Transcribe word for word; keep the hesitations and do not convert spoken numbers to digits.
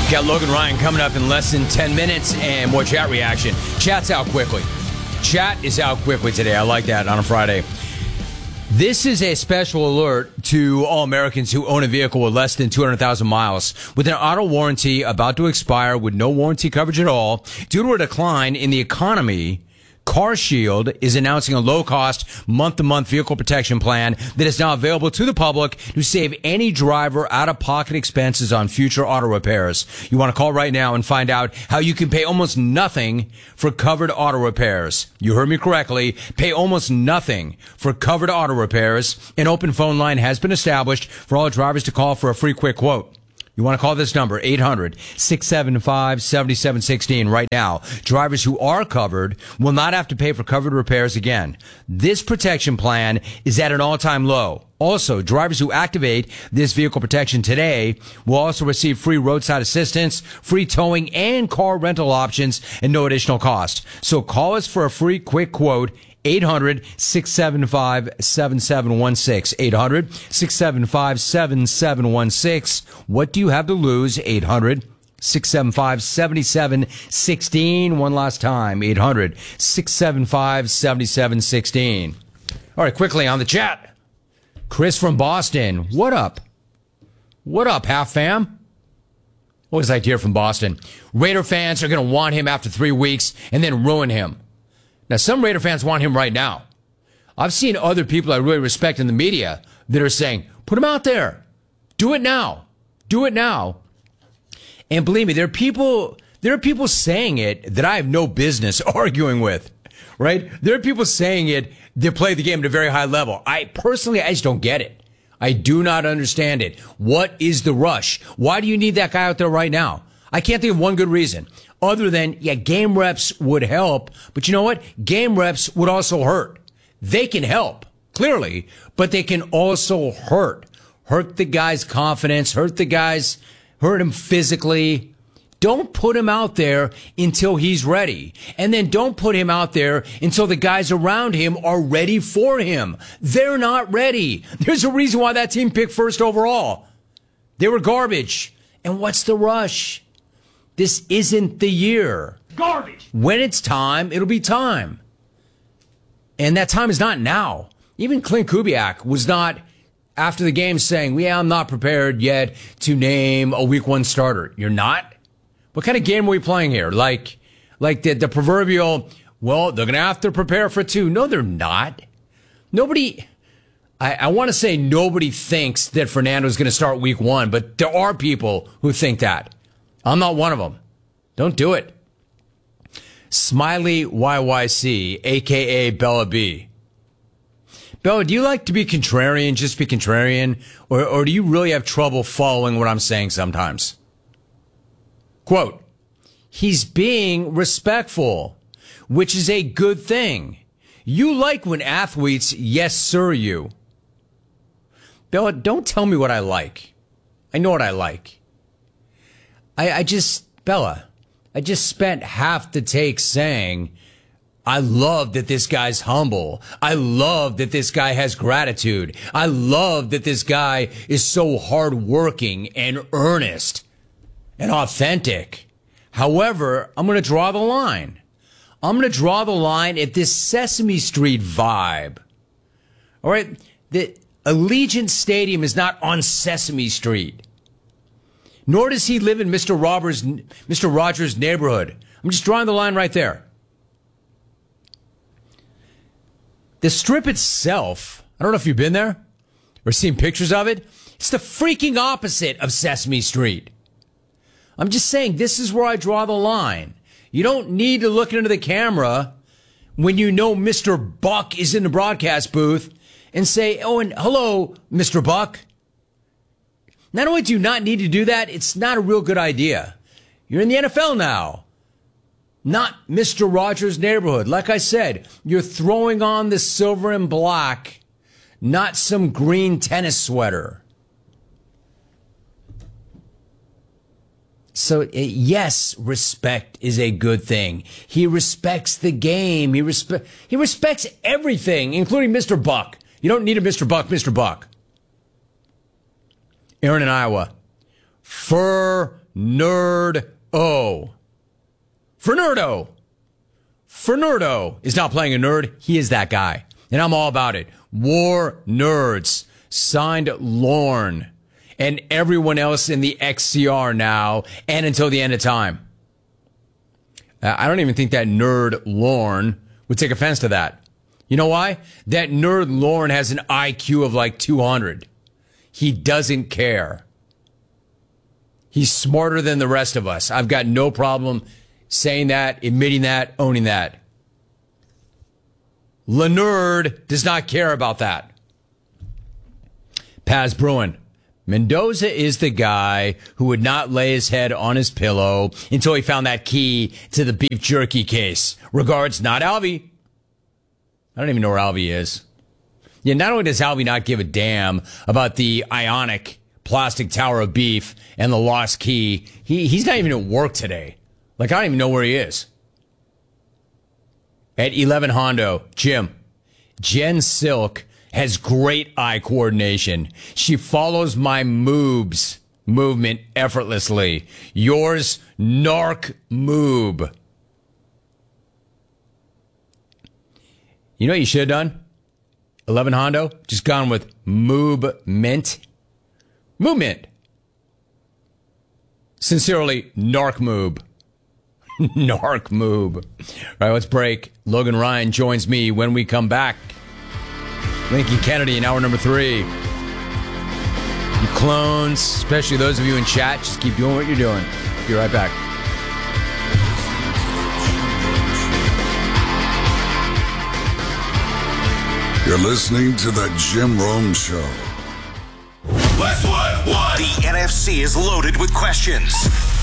Got Logan Ryan coming up in less than ten minutes and more chat reaction. Chat's out quickly. Chat is out quickly today. I like that on a Friday. This is a special alert to all Americans who own a vehicle with less than two hundred thousand miles. With an auto warranty about to expire with no warranty coverage at all, due to a decline in the economy, CarShield is announcing a low-cost, month-to-month vehicle protection plan that is now available to the public to save any driver out-of-pocket expenses on future auto repairs. You want to call right now and find out how you can pay almost nothing for covered auto repairs. You heard me correctly. Pay almost nothing for covered auto repairs. An open phone line has been established for all drivers to call for a free quick quote. You want to call this number, eight hundred, six seven five, seven seven one six right now. Drivers who are covered will not have to pay for covered repairs again. This protection plan is at an all-time low. Also, drivers who activate this vehicle protection today will also receive free roadside assistance, free towing, and car rental options at no additional cost. So call us for a free quick quote, eight hundred, six seven five, seven seven one six. eight hundred, six seven five, seven seven one six. What do you have to lose? eight hundred, six seven five, seven seven one six. One last time, eight hundred, six seven five, seven seven one six. All right, quickly on the chat. Chris from Boston. What up? What up, half fam? Always like to hear from Boston. Raider fans are going to want him after three weeks and then ruin him. Now, some Raider fans want him right now. I've seen other people I really respect in the media that are saying, put him out there. Do it now. Do it now. And believe me, there are people, there are people saying it that I have no business arguing with, right? There are people saying it that play the game at a very high level. I personally, I just don't get it. I do not understand it. What is the rush? Why do you need that guy out there right now? I can't think of one good reason. Other than, yeah, game reps would help, but you know what? Game reps would also hurt. They can help, clearly, but they can also hurt. Hurt the guy's confidence, hurt the guy's, hurt him physically. Don't put him out there until he's ready. And then don't put him out there until the guys around him are ready for him. They're not ready. There's a reason why that team picked first overall. They were garbage. And what's the rush? This isn't the year. Garbage. When it's time, it'll be time. And that time is not now. Even Clint Kubiak was not, after the game, saying, yeah, I'm not prepared yet to name a week one starter. You're not? What kind of game are we playing here? Like, like the, the proverbial, well, they're going to have to prepare for two. No, they're not. Nobody, I, I want to say nobody thinks that Fernando's going to start week one, but there are people who think that. I'm not one of them. Don't do it. Smiley Y Y C, a k a. Bella B. Bella, do you like to be contrarian, just be contrarian, or, or do you really have trouble following what I'm saying sometimes? Quote, he's being respectful, which is a good thing. You like when athletes yes sir you. Bella, don't tell me what I like. I know what I like. I, I just, Bella, I just spent half the take saying, I love that this guy's humble. I love that this guy has gratitude. I love that this guy is so hardworking and earnest and authentic. However, I'm going to draw the line. I'm going to draw the line at this Sesame Street vibe. All right? The Allegiant Stadium is not on Sesame Street. Nor does he live in Mister Roberts, Mister Rogers' neighborhood. I'm just drawing the line right there. The Strip itself, I don't know if you've been there or seen pictures of it. It's the freaking opposite of Sesame Street. I'm just saying, this is where I draw the line. You don't need to look into the camera when you know Mister Buck is in the broadcast booth and say, oh, and hello, Mister Buck. Not only do you not need to do that, it's not a real good idea. You're in the N F L now, not Mister Rogers' neighborhood. Like I said, you're throwing on the silver and black, not some green tennis sweater. So, uh, yes, respect is a good thing. He respects the game. He, respe- he respects everything, including Mister Buck. You don't need a Mister Buck, Mister Buck. Aaron in Iowa. Fernando. Nerd-O. Fernando. Fernando is not playing a nerd. He is that guy. And I'm all about it. War Nerds. Signed Lorne. And everyone else in the X C R now and until the end of time. Uh, I don't even think that nerd Lorne would take offense to that. You know why? That nerd Lorne has an I Q of like two hundred. He doesn't care. He's smarter than the rest of us. I've got no problem saying that, admitting that, owning that. Leonard does not care about that. Paz Bruin. Mendoza is the guy who would not lay his head on his pillow until he found that key to the beef jerky case. Regards, not Alvy. I don't even know where Alvy is. Yeah, not only does Alvy not give a damn about the Ionic plastic tower of beef and the lost key, he, he's not even at work today. Like, I don't even know where he is. At eleven Hondo, Jim, Jen Silk has great eye coordination. She follows my moves movement effortlessly. Yours, Narc Moob. You know what you should have done? eleven Hondo, just gone with Moob Mint. Moob Sincerely, Narc Moob. Narc Moob. All right, let's break. Logan Ryan joins me when we come back. Lincoln Kennedy in hour number three. You clones, especially those of you in chat, just keep doing what you're doing. Be right back. You're listening to the Jim Rome Show. Westwood, what? The N F C is loaded with questions.